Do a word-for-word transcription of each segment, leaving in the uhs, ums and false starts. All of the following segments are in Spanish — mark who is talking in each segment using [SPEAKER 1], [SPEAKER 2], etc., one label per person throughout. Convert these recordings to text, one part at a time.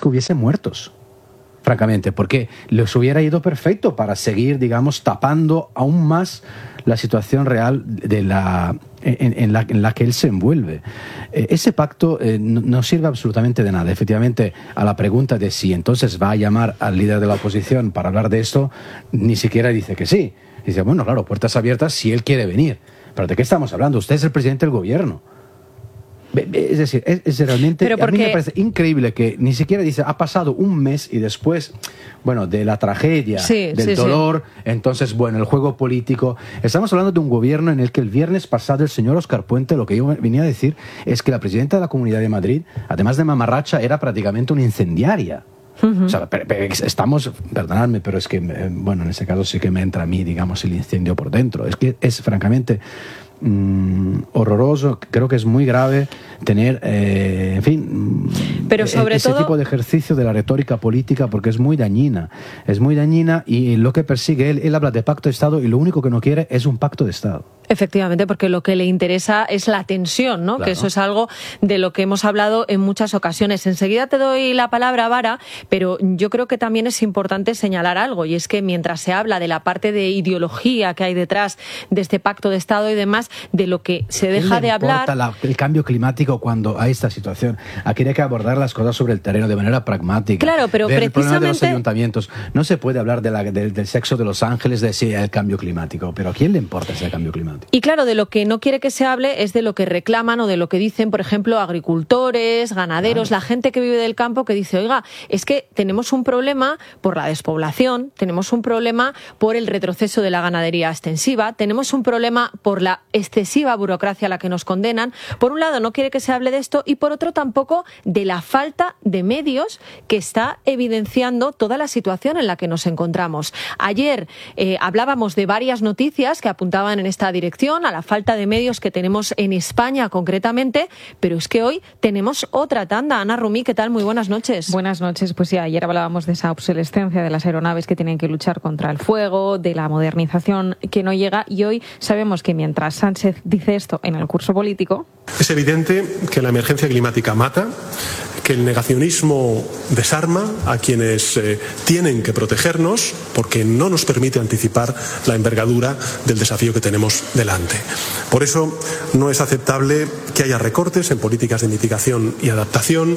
[SPEAKER 1] que hubiese muertos, francamente, porque les hubiera ido perfecto para seguir, digamos, tapando aún más la situación real de la, en, en, la, en la que él se envuelve. Eh, ese pacto eh, no, no sirve absolutamente de nada. Efectivamente, a la pregunta de si entonces va a llamar al líder de la oposición para hablar de esto, ni siquiera dice que sí. Dice, bueno, claro, puertas abiertas si él quiere venir. Pero ¿de qué estamos hablando? Usted es el presidente del gobierno. Es decir, es, es realmente,
[SPEAKER 2] Pero porque...
[SPEAKER 1] a mí me parece increíble que ni siquiera dice, ha pasado un mes y después, bueno, de la tragedia,
[SPEAKER 2] sí,
[SPEAKER 1] del
[SPEAKER 2] sí,
[SPEAKER 1] dolor,
[SPEAKER 2] sí.
[SPEAKER 1] entonces, bueno, el juego político. Estamos hablando de un gobierno en el que el viernes pasado el señor Óscar Puente, lo que yo venía a decir es que la presidenta de la Comunidad de Madrid, además de mamarracha, era prácticamente una incendiaria. Uh-huh. O sea, estamos, perdonadme, pero es que, bueno, en ese caso sí que me entra a mí, digamos, el incendio por dentro. Es que es, francamente... Mm, horroroso, creo que es muy grave tener, eh, en fin,
[SPEAKER 2] pero sobre
[SPEAKER 1] ese
[SPEAKER 2] todo...
[SPEAKER 1] tipo de ejercicio de la retórica política, porque es muy dañina, es muy dañina y lo que persigue él, él habla de pacto de Estado y lo único que no quiere es un pacto de Estado.
[SPEAKER 2] Efectivamente, porque lo que le interesa es la tensión, ¿no? Claro. Que eso es algo de lo que hemos hablado en muchas ocasiones. Enseguida te doy la palabra, Vara, pero yo creo que también es importante señalar algo, y es que mientras se habla de la parte de ideología que hay detrás de este pacto de Estado y demás, de lo que se deja de hablar...
[SPEAKER 1] ¿Qué le importa la, el cambio climático cuando hay esta situación? Aquí hay que abordar las cosas sobre el terreno de manera pragmática.
[SPEAKER 2] Claro, pero
[SPEAKER 1] ver
[SPEAKER 2] precisamente...
[SPEAKER 1] el problema de los ayuntamientos. No se puede hablar de la, de, del sexo de los ángeles, de si el cambio climático, pero ¿a quién le importa ese cambio climático?
[SPEAKER 2] Y claro, de lo que no quiere que se hable es de lo que reclaman o de lo que dicen, por ejemplo, agricultores, ganaderos, claro. La gente que vive del campo que dice, oiga, es que tenemos un problema por la despoblación, tenemos un problema por el retroceso de la ganadería extensiva, tenemos un problema por la excesiva burocracia a la que nos condenan. Por un lado, no quiere que se hable de esto y por otro tampoco de la falta de medios que está evidenciando toda la situación en la que nos encontramos. Ayer eh, hablábamos de varias noticias que apuntaban en esta dirección, a la falta de medios que tenemos en España concretamente, pero es que hoy tenemos otra tanda. Ana Rumí, ¿qué tal? Muy buenas noches.
[SPEAKER 3] Buenas noches. Pues sí, ayer hablábamos de esa obsolescencia de las aeronaves que tienen que luchar contra el fuego, de la modernización que no llega, y hoy sabemos que mientras Sánchez dice esto en el curso político...
[SPEAKER 4] Es evidente que la emergencia climática mata, que el negacionismo desarma a quienes eh, tienen que protegernos porque no nos permite anticipar la envergadura del desafío que tenemos delante. Por eso no es aceptable que haya recortes en políticas de mitigación y adaptación.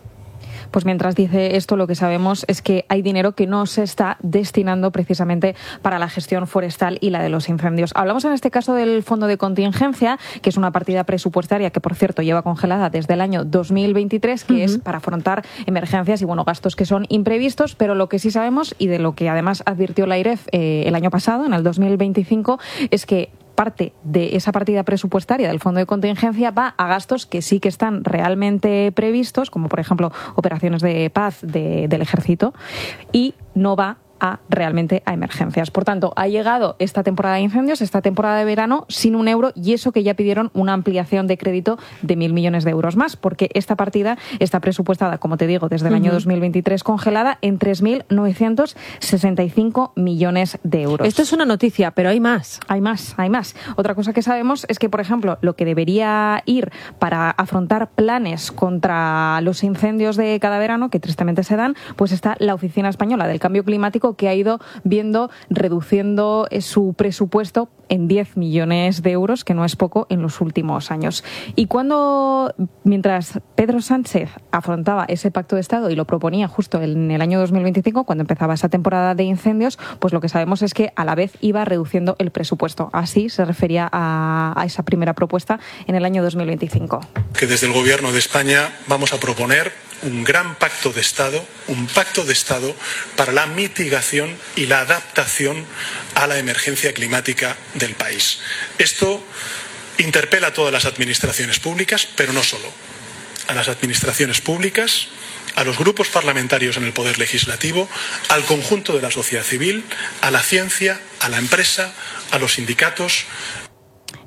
[SPEAKER 3] Pues mientras dice esto, lo que sabemos es que hay dinero que no se está destinando precisamente para la gestión forestal y la de los incendios. Hablamos en este caso del Fondo de Contingencia, que es una partida presupuestaria que, por cierto, lleva congelada desde el año dos mil veintitrés, que uh-huh. es para afrontar emergencias y, bueno, gastos que son imprevistos, pero lo que sí sabemos, y de lo que además advirtió la AIREF eh, el año pasado, en el dos mil veinticinco, es que parte de esa partida presupuestaria del Fondo de Contingencia va a gastos que sí que están realmente previstos, como por ejemplo operaciones de paz de, del Ejército, y no va a realmente a emergencias. Por tanto, ha llegado esta temporada de incendios, esta temporada de verano, sin un euro, y eso que ya pidieron una ampliación de crédito de mil millones de euros más, porque esta partida está presupuestada, como te digo, desde el uh-huh. año dos mil veintitrés congelada en tres mil novecientos sesenta y cinco millones de euros.
[SPEAKER 2] Esto es una noticia, pero hay más.
[SPEAKER 3] Hay más, hay más. Otra cosa que sabemos es que, por ejemplo, lo que debería ir para afrontar planes contra los incendios de cada verano, que tristemente se dan, pues está la Oficina Española del Cambio Climático, que ha ido viendo, reduciendo su presupuesto en diez millones de euros, que no es poco en los últimos años. Y cuando, mientras Pedro Sánchez afrontaba ese pacto de Estado y lo proponía justo en el año dos mil veinticinco, cuando empezaba esa temporada de incendios, pues lo que sabemos es que a la vez iba reduciendo el presupuesto. Así se refería a, a esa primera propuesta en el año dos mil veinticinco.
[SPEAKER 4] Que desde el Gobierno de España vamos a proponer un gran pacto de Estado, un pacto de Estado para la mitigación y la adaptación a la emergencia climática del país. Esto interpela a todas las administraciones públicas, pero no solo. A las administraciones públicas, a los grupos parlamentarios en el Poder Legislativo, al conjunto de la sociedad civil, a la ciencia, a la empresa, a los sindicatos.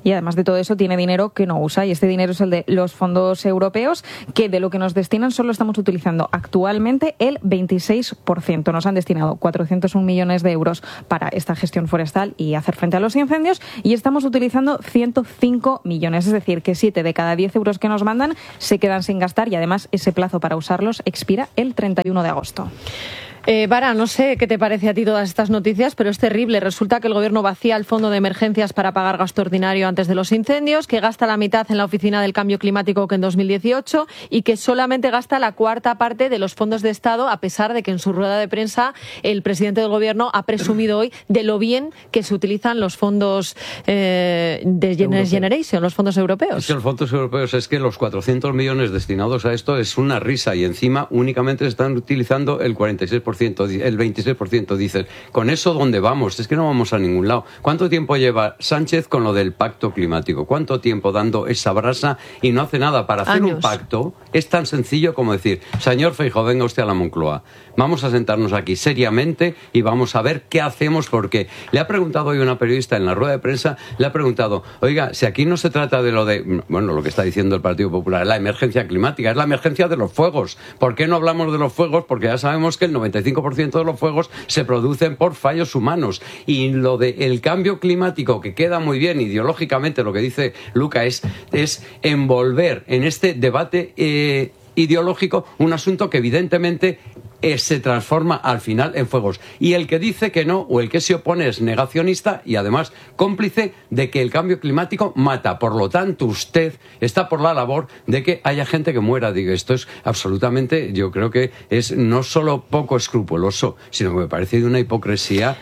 [SPEAKER 3] Y además de todo eso tiene dinero que no usa, y este dinero es el de los fondos europeos, que de lo que nos destinan solo estamos utilizando actualmente el veintiséis por ciento. Nos han destinado cuatrocientos un millones de euros para esta gestión forestal y hacer frente a los incendios, y estamos utilizando ciento cinco millones, es decir, que siete de cada diez euros que nos mandan se quedan sin gastar, y además ese plazo para usarlos expira el treinta y uno de agosto.
[SPEAKER 2] Eh, Vara, no sé qué te parece a ti todas estas noticias, pero es terrible. Resulta que el Gobierno vacía el fondo de emergencias para pagar gasto ordinario antes de los incendios, que gasta la mitad en la Oficina del Cambio Climático que en dos mil dieciocho y que solamente gasta la cuarta parte de los fondos de Estado, a pesar de que en su rueda de prensa el presidente del Gobierno ha presumido hoy de lo bien que se utilizan los fondos eh, de Next Generation, los fondos europeos.
[SPEAKER 5] Es que los fondos europeos, es que los cuatrocientos millones destinados a esto es una risa, y encima únicamente se están utilizando el cuarenta y seis por ciento. El veintiséis por ciento, dices. ¿Con eso dónde vamos? Es que no vamos a ningún lado. ¿Cuánto tiempo lleva Sánchez con lo del pacto climático? ¿Cuánto tiempo dando esa brasa y no hace nada? Para hacer Años. Un pacto es tan sencillo como decir: señor Feijóo, venga usted a la Moncloa, vamos a sentarnos aquí seriamente y vamos a ver qué hacemos, porque le ha preguntado hoy una periodista en la rueda de prensa, le ha preguntado: oiga, si aquí no se trata de lo de, bueno, lo que está diciendo el Partido Popular, la emergencia climática, es la emergencia de los fuegos. ¿Por qué no hablamos de los fuegos? Porque ya sabemos que el noventa y cinco por ciento de los fuegos se producen por fallos humanos, y lo del cambio climático, que queda muy bien ideológicamente, lo que dice Luca, es, es envolver en este debate eh, ideológico un asunto que evidentemente eh, se transforma al final en fuegos. Y el que dice que no, o el que se opone, es negacionista y además cómplice de que el cambio climático mata. Por lo tanto, usted está por la labor de que haya gente que muera. Digo, esto es absolutamente, yo creo que es no solo poco escrupuloso, sino que me parece de una hipocresía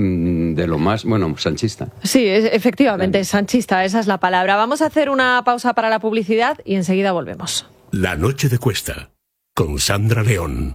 [SPEAKER 5] de lo más, bueno, sanchista.
[SPEAKER 2] Sí, efectivamente, sanchista, esa es la palabra. Vamos a hacer una pausa para la publicidad y enseguida volvemos.
[SPEAKER 6] La noche de Cuesta, con Sandra León.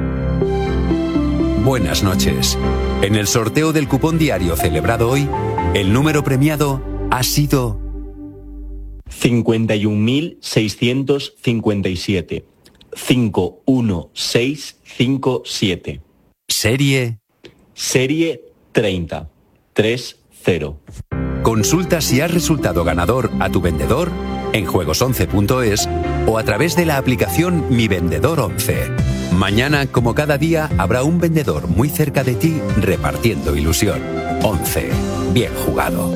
[SPEAKER 7] Buenas noches. En el sorteo del cupón diario celebrado hoy, el número premiado ha sido
[SPEAKER 8] cincuenta y un mil seiscientos cincuenta y siete. cinco uno seis cinco siete.
[SPEAKER 7] Serie.
[SPEAKER 8] Serie treinta. tres cero.
[SPEAKER 7] Consulta si has resultado ganador a tu vendedor en juegos once punto es o a través de la aplicación Mi Vendedor once. Mañana, como cada día, habrá un vendedor muy cerca de ti repartiendo ilusión. once. Bien jugado.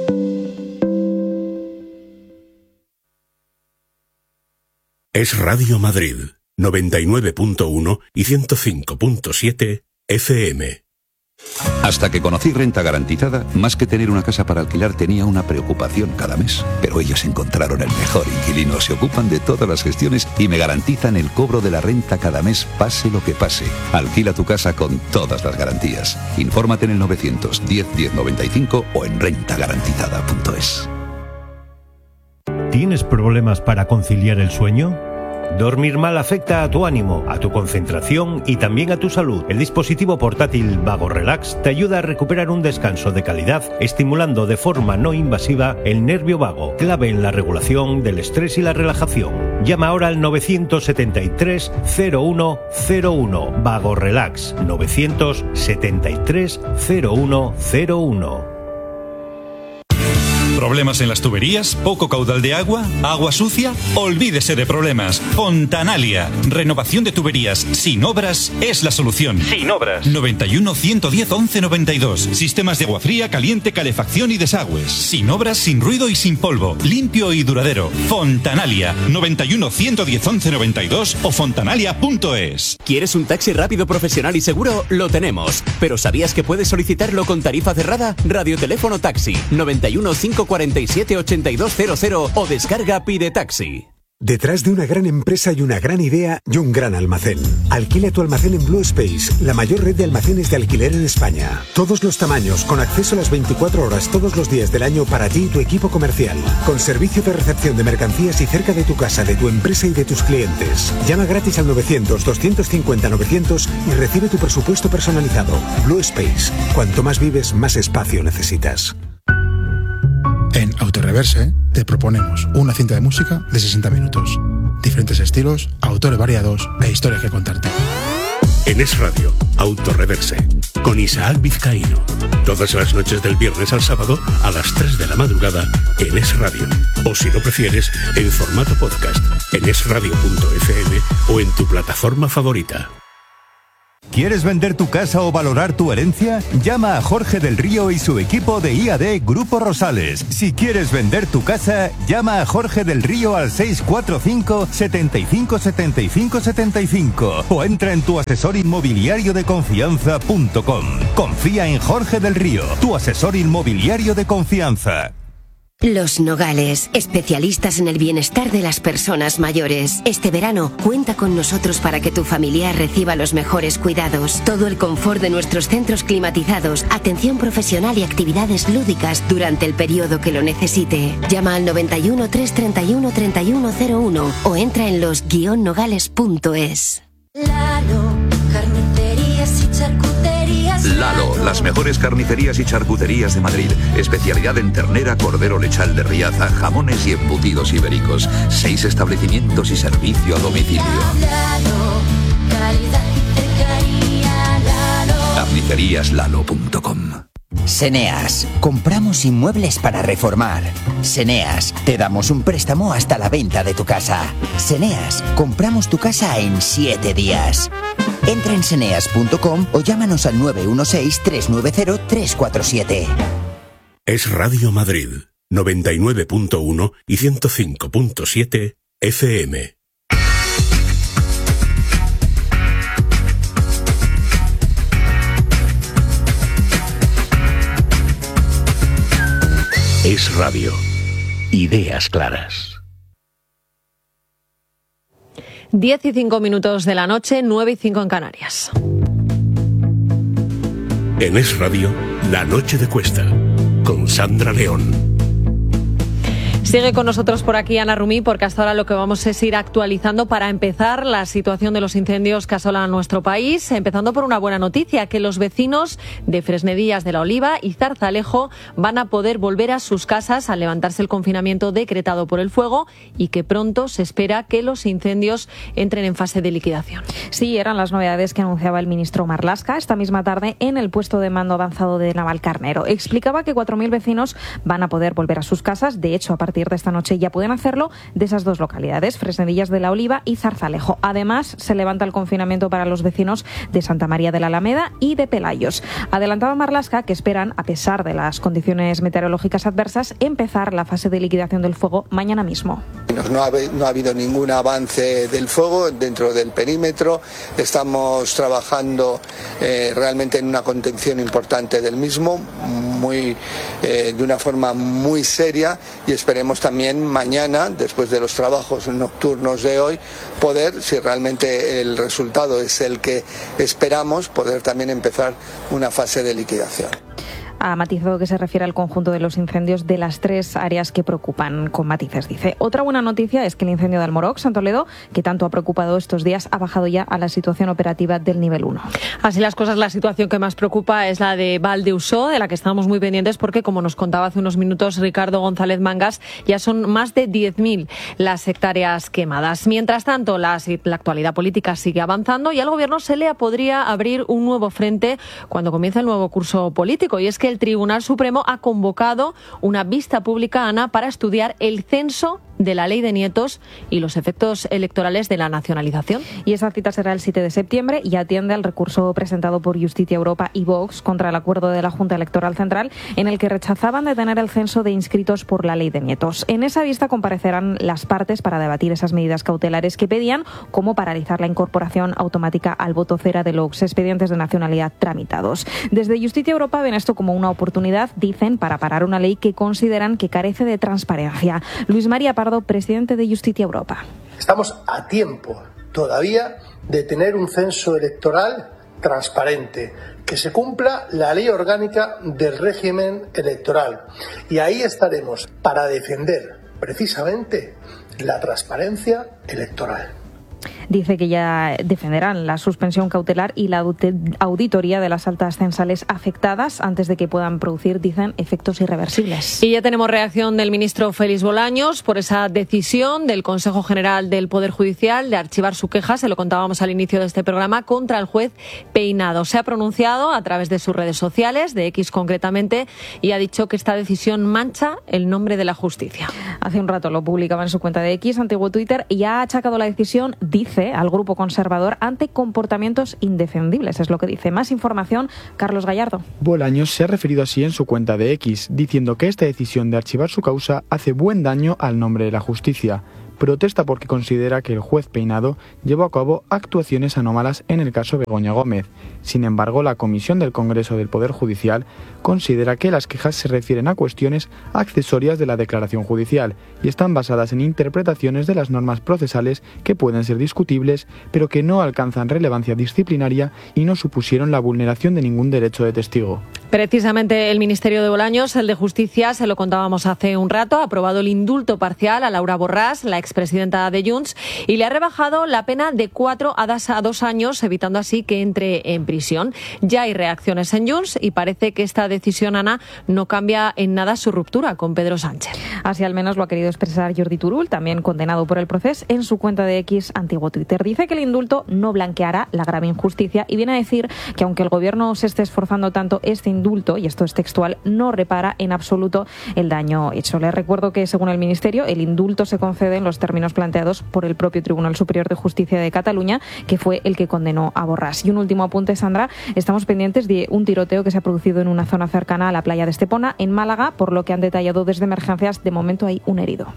[SPEAKER 6] Es Radio Madrid, noventa y nueve punto uno y ciento cinco punto siete F M.
[SPEAKER 9] Hasta que conocí Renta Garantizada, más que tener una casa para alquilar tenía una preocupación cada mes. Pero ellos encontraron el mejor inquilino, se ocupan de todas las gestiones y me garantizan el cobro de la renta cada mes, pase lo que pase. Alquila tu casa con todas las garantías. Infórmate en el novecientos diez diez noventa y cinco o en renta garantizada punto es.
[SPEAKER 10] ¿Tienes problemas para conciliar el sueño? Dormir mal afecta a tu ánimo, a tu concentración y también a tu salud. El dispositivo portátil Vago Relax te ayuda a recuperar un descanso de calidad, estimulando de forma no invasiva el nervio vago, clave en la regulación del estrés y la relajación. Llama ahora al novecientos setenta y tres cero uno cero uno. Vago Relax, novecientos setenta y tres cero uno cero uno.
[SPEAKER 11] ¿Problemas en las tuberías? ¿Poco caudal de agua? ¿Agua sucia? Olvídese de problemas. Fontanalia. Renovación de tuberías sin obras es la solución. Sin obras. noventa y uno ciento diez once noventa y dos. Sistemas de agua fría, caliente, calefacción y desagües. Sin obras, sin ruido y sin polvo. Limpio y duradero. Fontanalia. noventa y uno ciento diez once noventa y dos o fontanalia punto es.
[SPEAKER 12] ¿Quieres un taxi rápido, profesional y seguro? Lo tenemos. ¿Pero sabías que puedes solicitarlo con tarifa cerrada? Radioteléfono Taxi. noventa y uno cinco cuarenta y siete ochenta y dos cero cero o descarga Pide Taxi.
[SPEAKER 13] Detrás de una gran empresa y una gran idea y un gran almacén. Alquila tu almacén en Blue Space, la mayor red de almacenes de alquiler en España. Todos los tamaños, con acceso a las veinticuatro horas todos los días del año para ti y tu equipo comercial. Con servicio de recepción de mercancías y cerca de tu casa, de tu empresa y de tus clientes. Llama gratis al novecientos doscientos cincuenta novecientos y recibe tu presupuesto personalizado. Blue Space. Cuanto más vives, más espacio necesitas.
[SPEAKER 14] En Autoreverse te proponemos una cinta de música de sesenta minutos. Diferentes estilos, autores variados e historias que contarte.
[SPEAKER 6] En Es Radio, Autoreverse, con Isaac Vizcaíno. Todas las noches del viernes al sábado a las tres de la madrugada en Es Radio. O si lo prefieres, en formato podcast en es radio punto efe eme o en tu plataforma favorita.
[SPEAKER 15] ¿Quieres vender tu casa o valorar tu herencia? Llama a Jorge del Río y su equipo de I A D Grupo Rosales. Si quieres vender tu casa, llama a Jorge del Río al seis cuatro cinco, setenta y cinco, setenta y cinco, setenta y cinco o entra en tu asesor inmobiliario de confianza punto com. Confía en Jorge del Río, tu asesor inmobiliario de confianza.
[SPEAKER 16] Los Nogales, especialistas en el bienestar de las personas mayores. Este verano, cuenta con nosotros para que tu familiar reciba los mejores cuidados, todo el confort de nuestros centros climatizados, atención profesional y actividades lúdicas durante el periodo que lo necesite. Llama al noventa y uno, trescientos treinta y uno, treinta y uno cero uno o entra en los guion nogales punto es.
[SPEAKER 17] Lalo, carnicerías y charcuterías.
[SPEAKER 9] Lalo, las mejores carnicerías y charcuterías de Madrid. Especialidad en ternera, cordero lechal de Riaza, jamones y embutidos ibéricos. Seis establecimientos y servicio a domicilio.
[SPEAKER 17] Lalo, calidad y cercanía. Lalo.
[SPEAKER 9] carnicerías lalo punto com.
[SPEAKER 18] Seneas, compramos inmuebles para reformar. Seneas, te damos un préstamo hasta la venta de tu casa. Seneas, compramos tu casa en siete días. Entra en seneas punto com o llámanos al nueve uno seis, tres nueve cero, tres cuatro siete.
[SPEAKER 6] Es Radio Madrid, noventa y nueve punto uno y ciento cinco punto siete efe eme. Es Radio. Ideas claras.
[SPEAKER 2] diez y cinco minutos de la noche, nueve y cinco en Canarias.
[SPEAKER 6] En Es Radio, La Noche de Cuesta, con Sandra León.
[SPEAKER 2] Sigue con nosotros por aquí Ana Rumí, porque hasta ahora lo que vamos es ir actualizando para empezar la situación de los incendios que asolan nuestro país, empezando por una buena noticia, que los vecinos de Fresnedillas de la Oliva y Zarzalejo van a poder volver a sus casas al levantarse el confinamiento decretado por el fuego y que pronto se espera que los incendios entren en fase de liquidación.
[SPEAKER 3] Sí, eran las novedades que anunciaba el ministro Marlaska esta misma tarde en el puesto de mando avanzado de Navalcarnero. Explicaba que cuatro mil vecinos van a poder volver a sus casas, de hecho a partir de esta noche ya pueden hacerlo, de esas dos localidades, Fresnedillas de la Oliva y Zarzalejo. Además, se levanta el confinamiento para los vecinos de Santa María de la Alameda y de Pelayos. Adelantaba Marlaska que esperan, a pesar de las condiciones meteorológicas adversas, empezar la fase de liquidación del fuego mañana mismo.
[SPEAKER 19] No ha, no ha habido ningún avance del fuego dentro del perímetro. Estamos trabajando eh, realmente en una contención importante del mismo, muy, eh, de una forma muy seria, y esperemos también mañana, después de los trabajos nocturnos de hoy, poder, si realmente el resultado es el que esperamos, poder también empezar una fase de liquidación.
[SPEAKER 3] Ha matizado que se refiere al conjunto de los incendios de las tres áreas que preocupan, con matices, dice. Otra buena noticia es que el incendio de Almorox, en Toledo, que tanto ha preocupado estos días, ha bajado ya a la situación operativa del nivel uno.
[SPEAKER 2] Así las cosas, la situación que más preocupa es la de Valdeusó, de la que estamos muy pendientes porque, como nos contaba hace unos minutos Ricardo González Mangas, ya son más de diez mil las hectáreas quemadas. Mientras tanto, la, la actualidad política sigue avanzando y al Gobierno se le podría abrir un nuevo frente cuando comience el nuevo curso político, y es que el Tribunal Supremo ha convocado una vista pública, Ana, para estudiar el censo de la ley de nietos y los efectos electorales de la nacionalización.
[SPEAKER 3] Y esa cita será el siete de septiembre y atiende al recurso presentado por Justicia Europa y Vox contra el acuerdo de la Junta Electoral Central, en el que rechazaban detener el censo de inscritos por la ley de nietos. En esa vista comparecerán las partes para debatir esas medidas cautelares que pedían, como paralizar la incorporación automática al voto cera de los expedientes de nacionalidad tramitados. Desde Justicia Europa ven esto como una oportunidad, dicen, para parar una ley que consideran que carece de transparencia. Luis María Pardo, presidente de Justicia Europa.
[SPEAKER 20] Estamos a tiempo todavía de tener un censo electoral transparente, que se cumpla la ley orgánica del régimen electoral. Y ahí estaremos para defender precisamente la transparencia electoral.
[SPEAKER 3] dice que ya defenderán la suspensión cautelar y la auditoría de las altas censales afectadas antes de que puedan producir, dicen, efectos irreversibles.
[SPEAKER 2] Y ya tenemos reacción del ministro Félix Bolaños por esa decisión del Consejo General del Poder Judicial de archivar su queja, se lo contábamos al inicio de este programa, contra el juez Peinado. Se ha pronunciado a través de sus redes sociales, de X concretamente, y ha dicho que esta decisión mancha el nombre de la justicia.
[SPEAKER 3] Hace un rato lo publicaba en su cuenta de X, antiguo Twitter, y ha achacado la decisión, dice, al grupo conservador ante comportamientos indefendibles. Es lo que dice. Más información, Carlos Gallardo.
[SPEAKER 21] Bolaños se ha referido así en su cuenta de X, diciendo que esta decisión de archivar su causa hace buen daño al nombre de la justicia. Protesta porque considera que el juez Peinado llevó a cabo actuaciones anómalas en el caso Begoña Gómez. Sin embargo, la Comisión del Congreso del Poder Judicial considera que las quejas se refieren a cuestiones accesorias de la declaración judicial y están basadas en interpretaciones de las normas procesales que pueden ser discutibles, pero que no alcanzan relevancia disciplinaria y no supusieron la vulneración de ningún derecho de testigo.
[SPEAKER 2] Precisamente el Ministerio de Bolaños, el de Justicia, se lo contábamos hace un rato, ha aprobado el indulto parcial a Laura Borràs, la expresidenta de Junts, y le ha rebajado la pena de cuatro a dos años, evitando así que entre en prisión. Ya hay reacciones en Junts y parece que esta decisión, Ana, no cambia en nada su ruptura con Pedro Sánchez.
[SPEAKER 3] Así al menos lo ha querido expresar Jordi Turull, también condenado por el proceso, en su cuenta de X, antiguo Twitter. Dice que el indulto no blanqueará la grave injusticia y viene a decir que aunque el gobierno se esté esforzando tanto, este indulto, y esto es textual, no repara en absoluto el daño hecho. Les recuerdo que, según el Ministerio, el indulto se concede en los términos planteados por el propio Tribunal Superior de Justicia de Cataluña, que fue el que condenó a Borràs. Y un último apunte, Sandra, estamos pendientes de un tiroteo que se ha producido en una zona cercana a la playa de Estepona, en Málaga, por lo que han detallado desde emergencias, de momento hay un herido.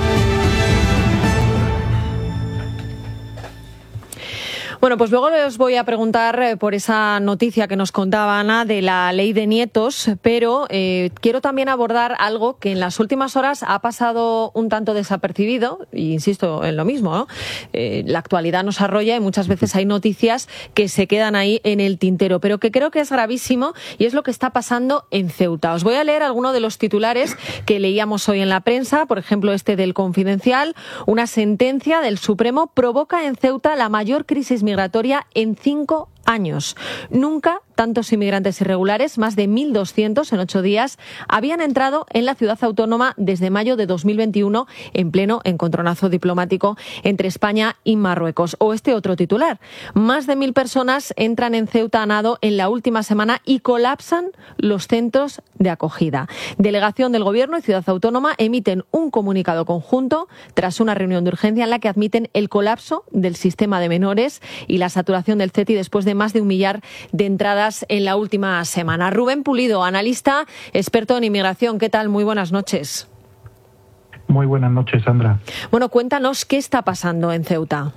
[SPEAKER 2] Bueno, pues luego les voy a preguntar por esa noticia que nos contaba Ana de la ley de nietos, pero eh, quiero también abordar algo que en las últimas horas ha pasado un tanto desapercibido, e insisto en lo mismo, ¿no? Eh, la actualidad nos arrolla y muchas veces hay noticias que se quedan ahí en el tintero, pero que creo que es gravísimo y es lo que está pasando en Ceuta. Os voy a leer algunos de los titulares que leíamos hoy en la prensa, por ejemplo este del Confidencial. Una sentencia del Supremo provoca en Ceuta la mayor crisis migratoria en cinco años. Nunca tantos inmigrantes irregulares, más de mil doscientos en ocho días, habían entrado en la ciudad autónoma desde mayo de dos mil veintiuno, en pleno encontronazo diplomático entre España y Marruecos. O este otro titular. Más de mil personas entran en Ceuta a nado en la última semana y colapsan los centros de acogida. Delegación del Gobierno y Ciudad Autónoma emiten un comunicado conjunto tras una reunión de urgencia en la que admiten el colapso del sistema de menores y la saturación del C E T I después de más de un millar de entradas en la última semana. Rubén Pulido, analista, experto en inmigración. ¿Qué tal? Muy buenas noches.
[SPEAKER 22] Muy buenas noches, Sandra.
[SPEAKER 2] Bueno, cuéntanos qué está pasando en Ceuta.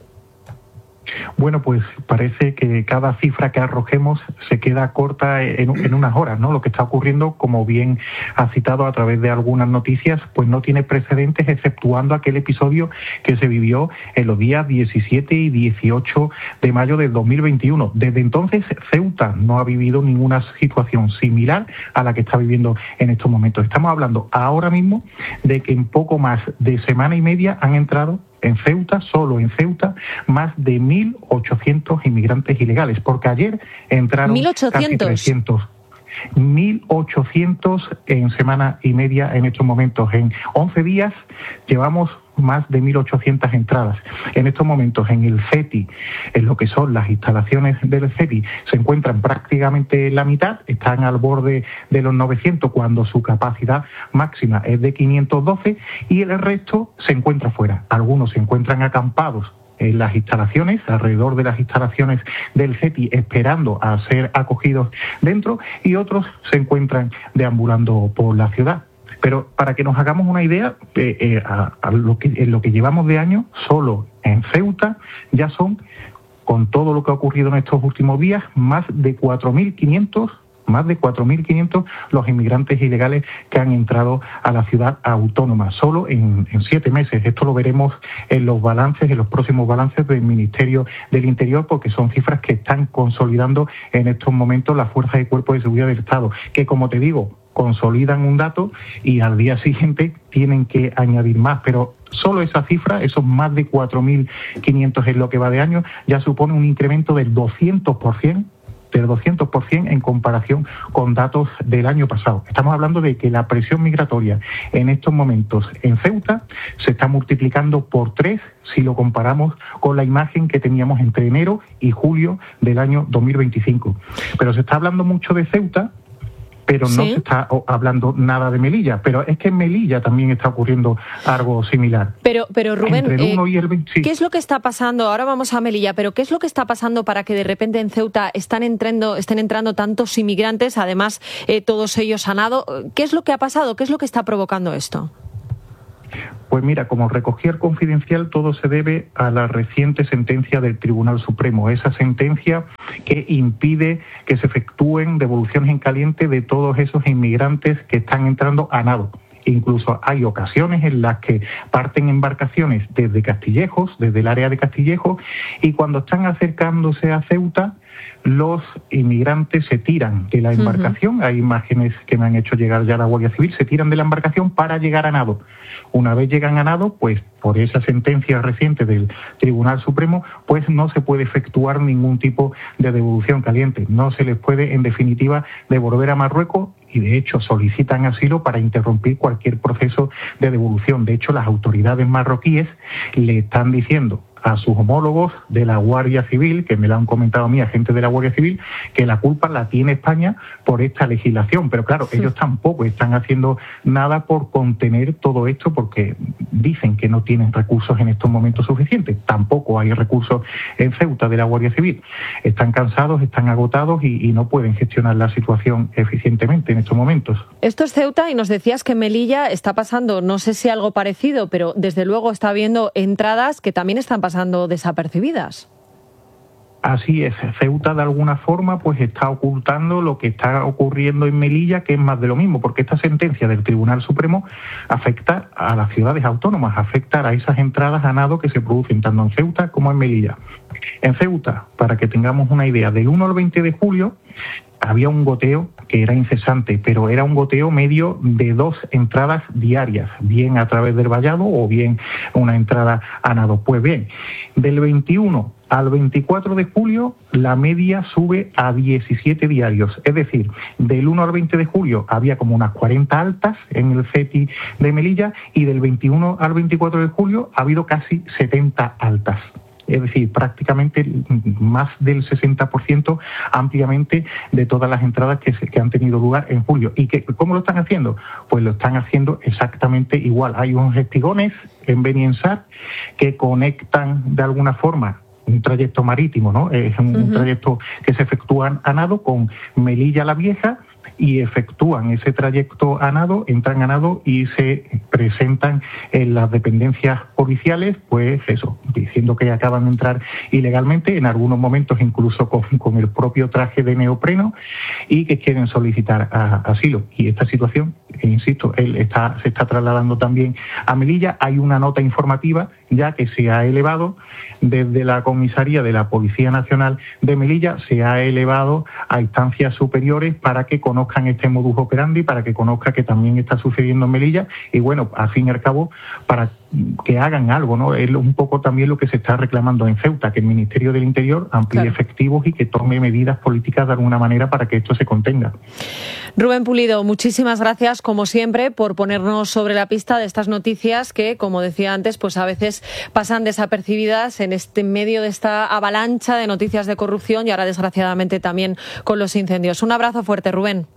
[SPEAKER 22] Bueno, pues parece que cada cifra que arrojemos se queda corta en, en unas horas, ¿no? Lo que está ocurriendo, como bien ha citado a través de algunas noticias, pues no tiene precedentes, exceptuando aquel episodio que se vivió en los días diecisiete y dieciocho de mayo del dos mil veintiuno. Desde entonces, Ceuta no ha vivido ninguna situación similar a la que está viviendo en estos momentos. Estamos hablando ahora mismo de que en poco más de semana y media han entrado en Ceuta, solo en Ceuta, más de mil ochocientos inmigrantes ilegales, porque ayer entraron
[SPEAKER 2] ¿mil ochocientos?
[SPEAKER 22] Casi trescientos. mil ochocientos en semana y media en estos momentos. En once días llevamos más de mil ochocientas entradas. En estos momentos en el C E T I, en lo que son las instalaciones del C E T I, se encuentran prácticamente la mitad, están al borde de los novecientos cuando su capacidad máxima es de quinientos doce y el resto se encuentra fuera. Algunos se encuentran acampados en las instalaciones, alrededor de las instalaciones del C E T I, esperando a ser acogidos dentro, y otros se encuentran deambulando por la ciudad. Pero para que nos hagamos una idea, eh, eh, a, a lo que, en lo que llevamos de año, solo en Ceuta ya son, con todo lo que ha ocurrido en estos últimos días, más de cuatro mil quinientos más de cuatro mil quinientos los inmigrantes ilegales que han entrado a la ciudad autónoma, solo en, en siete meses. Esto lo veremos en los balances, en los próximos balances del Ministerio del Interior, porque son cifras que están consolidando en estos momentos las fuerzas y cuerpos de seguridad del Estado, que, como te digo, consolidan un dato y al día siguiente tienen que añadir más. Pero Solo esa cifra, esos más de cuatro mil quinientos en lo que va de año, ya supone un incremento del doscientos por ciento, del doscientos por ciento en comparación con datos del año pasado. Estamos hablando de que la presión migratoria en estos momentos en Ceuta se está multiplicando por tres si lo comparamos con la imagen que teníamos entre enero y julio del año dos mil veinticinco. Pero se está hablando mucho de Ceuta, pero no ¿Sí? se está hablando nada de Melilla. Pero es que en Melilla también está ocurriendo algo similar.
[SPEAKER 2] Pero, pero Rubén,
[SPEAKER 22] el uno
[SPEAKER 2] eh,
[SPEAKER 22] y el veinte, sí.
[SPEAKER 2] ¿qué es lo que está pasando? Ahora vamos a Melilla, pero ¿qué es lo que está pasando para que de repente en Ceuta están entrando, estén entrando tantos inmigrantes, además eh, todos ellos han nado? ¿Qué es lo que ha pasado? ¿Qué es lo que está provocando esto?
[SPEAKER 22] Pues mira, como recogía el Confidencial, todo se debe a la reciente sentencia del Tribunal Supremo, esa sentencia que impide que se efectúen devoluciones en caliente de todos esos inmigrantes que están entrando a nado. Incluso hay ocasiones en las que parten embarcaciones desde Castillejos, desde el área de Castillejos, y cuando están acercándose a Ceuta, los inmigrantes se tiran de la embarcación. Uh-huh. Hay imágenes que me han hecho llegar ya a la Guardia Civil, se tiran de la embarcación para llegar a nado. Una vez llegan a nado, pues por esa sentencia reciente del Tribunal Supremo, pues no se puede efectuar ningún tipo de devolución caliente. No se les puede, en definitiva, devolver a Marruecos, y de hecho solicitan asilo para interrumpir cualquier proceso de devolución. De hecho, las autoridades marroquíes le están diciendo a sus homólogos de la Guardia Civil, que me lo han comentado a mí, agentes de la Guardia Civil, que la culpa la tiene España por esta legislación. Pero claro, sí. ellos tampoco están haciendo nada por contener todo esto, porque dicen que no tienen recursos en estos momentos suficientes. Tampoco hay recursos en Ceuta de la Guardia Civil. Están cansados, están agotados y, y no pueden gestionar la situación eficientemente en estos momentos.
[SPEAKER 2] Esto es Ceuta, y nos decías que en Melilla está pasando, no sé si algo parecido, pero desde luego está habiendo entradas que también están pasando desapercibidas.
[SPEAKER 22] Así es, Ceuta de alguna forma pues está ocultando lo que está ocurriendo en Melilla, que es más de lo mismo, porque esta sentencia del Tribunal Supremo afecta a las ciudades autónomas, afecta a esas entradas a nado que se producen tanto en Ceuta como en Melilla. En Ceuta, para que tengamos una idea, del uno al veinte de julio había un goteo que era incesante, pero era un goteo medio de dos entradas diarias, bien a través del vallado o bien una entrada a nado. Pues bien, del veintiuno al veinticuatro de julio la media sube a diecisiete diarios, es decir, del uno al veinte de julio había como unas cuarenta altas en el CETI de Melilla, y del veintiuno al veinticuatro de julio ha habido casi setenta altas. Es decir, prácticamente más del sesenta por ciento ampliamente de todas las entradas que, se, que han tenido lugar en julio. ¿Y que, cómo lo están haciendo? Pues lo están haciendo exactamente igual. Hay unos espigones en Beniensar que conectan de alguna forma un trayecto marítimo, ¿no? Es un, uh-huh. un trayecto que se efectúa a nado con Melilla la Vieja, y efectúan ese trayecto a nado, entran a nado y se presentan en las dependencias policiales, pues eso, diciendo que acaban de entrar ilegalmente, en algunos momentos incluso con, con el propio traje de neopreno, y que quieren solicitar a, asilo. Y esta situación, insisto, él está, se está trasladando también a Melilla. Hay una nota informativa ya que se ha elevado desde la comisaría de la Policía Nacional de Melilla, se ha elevado a instancias superiores para que conozcan este modus operandi, para que conozcan que también está sucediendo en Melilla, y bueno, al fin y al cabo, para que hagan algo, ¿no? Es un poco también lo que se está reclamando en Ceuta, que el Ministerio del Interior amplíe claro. efectivos y que tome medidas políticas de alguna manera para que esto se contenga.
[SPEAKER 2] Rubén Pulido, muchísimas gracias, como siempre, por ponernos sobre la pista de estas noticias que, como decía antes, pues a veces pasan desapercibidas en este medio de esta avalancha de noticias de corrupción, y ahora, desgraciadamente, también con los incendios. Un abrazo fuerte, Rubén.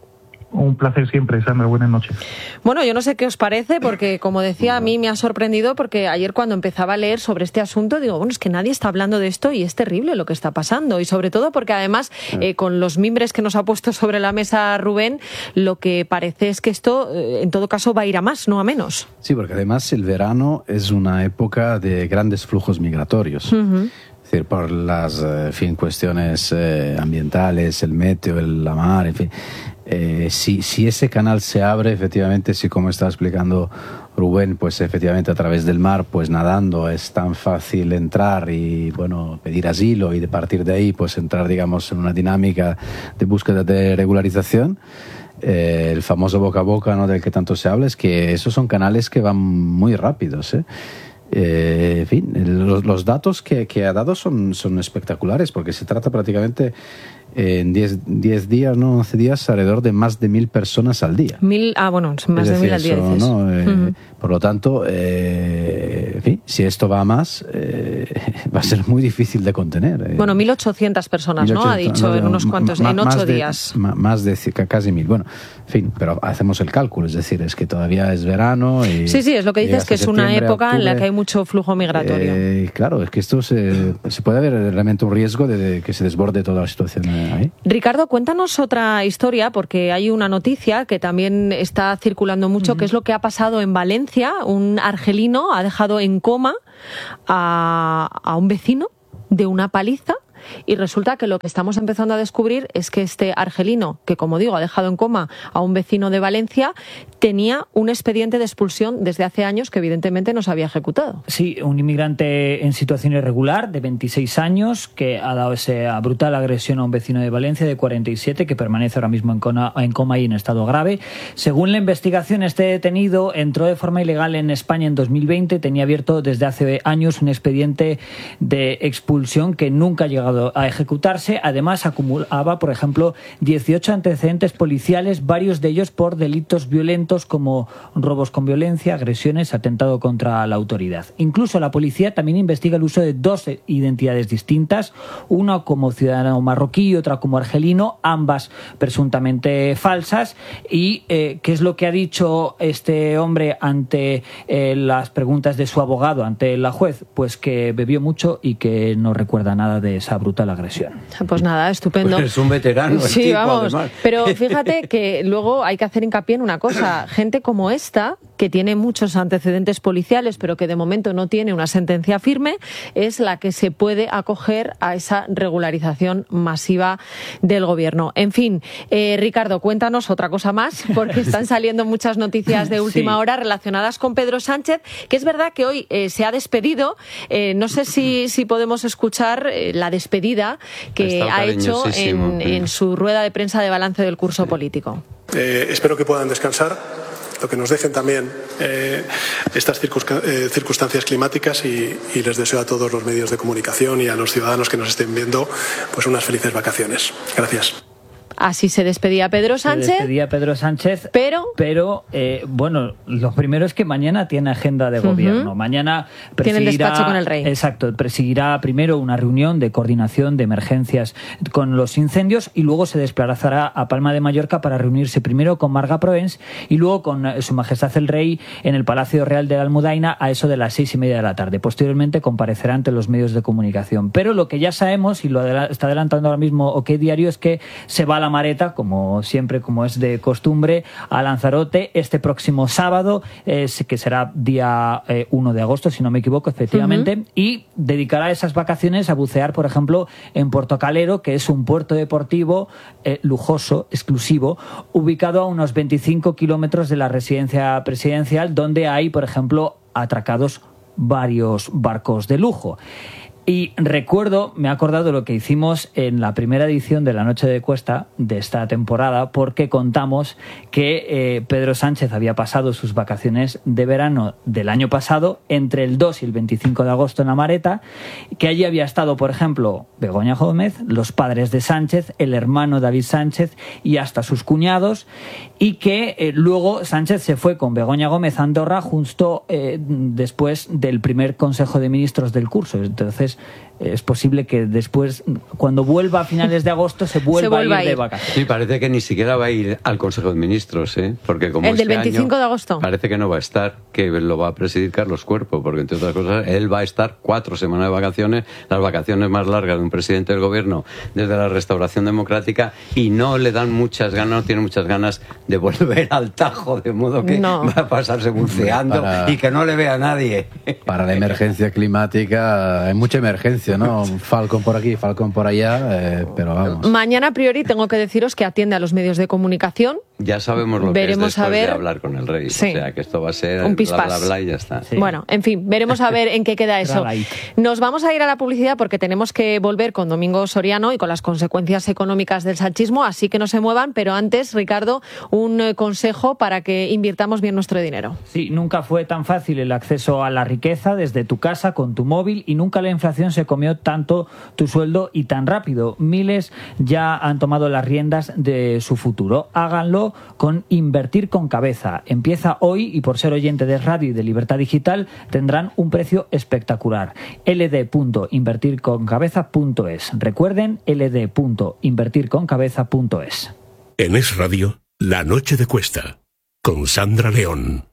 [SPEAKER 22] Un placer siempre, Sandra. Buenas noches.
[SPEAKER 2] Bueno, yo no sé qué os parece, porque, como decía, a mí me ha sorprendido, porque ayer cuando empezaba a leer sobre este asunto, digo, bueno, es que nadie está hablando de esto y es terrible lo que está pasando. Y sobre todo porque, además, eh, con los mimbres que nos ha puesto sobre la mesa Rubén, lo que parece es que esto, eh, en todo caso, va a ir a más, no a menos.
[SPEAKER 1] Sí, porque además el verano es una época de grandes flujos migratorios. Uh-huh. Es decir, por las en fin, cuestiones eh, ambientales, el meteo, el, la mar, en fin. Eh, si, si ese canal se abre, efectivamente, sí, como está explicando Rubén, pues efectivamente a través del mar, pues nadando es tan fácil entrar y bueno, pedir asilo y de partir de ahí pues entrar, digamos, en una dinámica de búsqueda de regularización. Eh, el famoso boca a boca, ¿no?, del que tanto se habla, es que esos son canales que van muy rápidos, ¿eh? Eh, en fin, los, los datos que, que ha dado son, son espectaculares, porque se trata prácticamente eh, en diez días, no once días, alrededor de más de mil personas al día.
[SPEAKER 2] Mil, ah, bueno, más
[SPEAKER 1] Es
[SPEAKER 2] de
[SPEAKER 1] decir,
[SPEAKER 2] mil al día,
[SPEAKER 1] eso,
[SPEAKER 2] dices.
[SPEAKER 1] ¿no? Eh,
[SPEAKER 2] Ujú.
[SPEAKER 1] Por lo tanto, eh, en fin, si esto va a más, eh, va a ser muy difícil de contener. eh.
[SPEAKER 2] Bueno, mil ochocientas personas, ¿no? Ha dicho
[SPEAKER 1] no,
[SPEAKER 2] en
[SPEAKER 1] no,
[SPEAKER 2] unos cuantos,
[SPEAKER 1] ma-
[SPEAKER 2] en
[SPEAKER 1] más
[SPEAKER 2] ocho
[SPEAKER 1] de-
[SPEAKER 2] días.
[SPEAKER 1] ma- Más de ci- casi mil. Bueno, en fin, pero hacemos el cálculo, es decir, es que todavía es verano. Y
[SPEAKER 2] Sí, sí, es lo que dices,
[SPEAKER 1] llegas
[SPEAKER 2] que
[SPEAKER 1] a
[SPEAKER 2] es una
[SPEAKER 1] septiembre,
[SPEAKER 2] época en la
[SPEAKER 1] octubre.
[SPEAKER 2] que hay mucho flujo migratorio.
[SPEAKER 1] Eh, claro, es que esto se, se puede haber realmente un riesgo de, de que se desborde toda la situación ahí.
[SPEAKER 2] Ricardo, cuéntanos otra historia, porque hay una noticia que también está circulando mucho, que es lo que ha pasado en Valencia. Un argelino ha dejado en coma a, a un vecino de una paliza. Y resulta que lo que estamos empezando a descubrir es que este argelino, que como digo ha dejado en coma a un vecino de Valencia, tenía un expediente de expulsión desde hace años que evidentemente no se había ejecutado.
[SPEAKER 4] Sí, un inmigrante en situación irregular de veintiséis años que ha dado esa brutal agresión a un vecino de Valencia de cuarenta y siete que permanece ahora mismo en coma, en coma y en estado grave. Según la investigación, este detenido entró de forma ilegal en España en dos mil veinte, tenía abierto desde hace años un expediente de expulsión que nunca ha llegado a ejecutarse. Además, acumulaba, por ejemplo, dieciocho antecedentes policiales, varios de ellos por delitos violentos como robos con violencia, agresiones, atentado contra la autoridad. Incluso la policía también investiga el uso de dos identidades distintas, una como ciudadano marroquí y otra como argelino, ambas presuntamente falsas. ¿Y eh, qué es lo que ha dicho este hombre ante eh, las preguntas de su abogado, ante la juez? Pues que bebió mucho y que no recuerda nada de esa brutal agresión.
[SPEAKER 2] Pues nada, estupendo.
[SPEAKER 5] Pues es un veterano el
[SPEAKER 2] Sí,
[SPEAKER 5] tipo,
[SPEAKER 2] vamos.
[SPEAKER 5] además.
[SPEAKER 2] Pero fíjate que luego hay que hacer hincapié en una cosa. Gente como esta, que tiene muchos antecedentes policiales, pero que de momento no tiene una sentencia firme, es la que se puede acoger a esa regularización masiva del gobierno. En fin, eh, Ricardo, cuéntanos otra cosa más, porque están saliendo muchas noticias de última
[SPEAKER 4] Sí.
[SPEAKER 2] hora relacionadas con Pedro Sánchez, que es verdad que hoy eh, se ha despedido. Eh, no sé si, si podemos escuchar eh, la despedida que
[SPEAKER 23] Está
[SPEAKER 2] ha hecho
[SPEAKER 23] cariñosísimo.
[SPEAKER 2] en, en su rueda de prensa de balance del curso político.
[SPEAKER 23] Eh, espero que puedan descansar, lo que nos dejen también eh, estas circunca- eh, circunstancias climáticas y, y les deseo a todos los medios de comunicación y a los ciudadanos que nos estén viendo pues unas felices vacaciones. Gracias.
[SPEAKER 2] Así se despedía Pedro Sánchez.
[SPEAKER 4] Se despedía Pedro Sánchez,
[SPEAKER 2] pero,
[SPEAKER 4] pero eh, bueno, lo primero es que mañana tiene agenda de
[SPEAKER 2] Ujú.
[SPEAKER 4] gobierno. Mañana
[SPEAKER 2] Tiene el
[SPEAKER 4] presidirá,
[SPEAKER 2] despacho con el rey.
[SPEAKER 4] Exacto, presidirá primero una reunión de coordinación de emergencias con los incendios y luego se desplazará a Palma de Mallorca para reunirse primero con Marga Proens y luego con eh, Su Majestad el Rey en el Palacio Real de la Almudaina a eso de las seis y media de la tarde. Posteriormente comparecerá ante los medios de comunicación. Pero lo que ya sabemos, y lo adela- está adelantando ahora mismo OK Diario, es que se va a la Mareta, como siempre, como es de costumbre, a Lanzarote este próximo sábado, eh, que será día eh, uno de agosto, si no me equivoco, efectivamente,
[SPEAKER 2] Ujú.
[SPEAKER 4] y dedicará esas vacaciones a bucear, por ejemplo, en Puerto Calero, que es un puerto deportivo eh, lujoso, exclusivo, ubicado a unos veinticinco kilómetros de la residencia presidencial, donde hay, por ejemplo, atracados varios barcos de lujo. Y recuerdo, me he acordado de lo que hicimos en la primera edición de La Noche de Cuesta de esta temporada, porque contamos que eh, Pedro Sánchez había pasado sus vacaciones de verano del año pasado entre el dos y el veinticinco de agosto en la Mareta, que allí había estado, por ejemplo, Begoña Gómez, los padres de Sánchez, el hermano David Sánchez y hasta sus cuñados, y que eh, luego Sánchez se fue con Begoña Gómez a Andorra justo eh, después del primer Consejo de Ministros del curso. Entonces es posible que después, cuando vuelva a finales de agosto, se vuelva,
[SPEAKER 2] Se vuelva
[SPEAKER 4] a ir
[SPEAKER 2] a
[SPEAKER 4] de
[SPEAKER 2] ir.
[SPEAKER 4] vacaciones.
[SPEAKER 5] Sí, parece que ni siquiera va a ir al Consejo de Ministros, ¿eh? Porque como
[SPEAKER 2] El del
[SPEAKER 5] este
[SPEAKER 2] veinticinco
[SPEAKER 5] año
[SPEAKER 2] de agosto.
[SPEAKER 5] parece que no va a estar, que lo va a presidir Carlos Cuerpo, porque entre otras cosas él va a estar cuatro semanas de vacaciones, las vacaciones más largas de un presidente del gobierno desde la restauración democrática, y no le dan muchas ganas, no tiene muchas ganas de volver al Tajo, de modo que
[SPEAKER 2] No.
[SPEAKER 5] va a pasarse buceando
[SPEAKER 1] Para-
[SPEAKER 5] y que no le vea a nadie.
[SPEAKER 1] Para la emergencia climática hay mucha emergencia, ¿no? Falcon por aquí, Falcon por allá, eh, pero vamos.
[SPEAKER 2] Mañana a priori tengo que deciros que atiende a los medios de comunicación,
[SPEAKER 5] Ya sabemos lo
[SPEAKER 2] veremos
[SPEAKER 5] que es después
[SPEAKER 2] a ver...
[SPEAKER 5] de hablar con el rey.
[SPEAKER 2] Sí.
[SPEAKER 5] O sea, que esto va a ser
[SPEAKER 2] un
[SPEAKER 5] bla, bla, bla y ya está.
[SPEAKER 2] Sí. Bueno, en fin, veremos a ver en qué queda eso. Nos vamos a ir a la publicidad porque tenemos que volver con Domingo Soriano y con las consecuencias económicas del sanchismo, así que no se muevan, pero antes, Ricardo, un eh, consejo para que invirtamos bien nuestro dinero.
[SPEAKER 4] Sí, nunca fue tan fácil el acceso a la riqueza desde tu casa con tu móvil y nunca la inflación se comió tanto tu sueldo y tan rápido. Miles ya han tomado las riendas de su futuro. Háganlo con Invertir con Cabeza. Empieza hoy y por ser oyente de radio y de Libertad Digital tendrán un precio espectacular. l d punto invertir con cabeza punto es. Recuerden, l d punto invertir con cabeza punto es.
[SPEAKER 6] En Es Radio, La Noche de Cuesta, con Sandra León.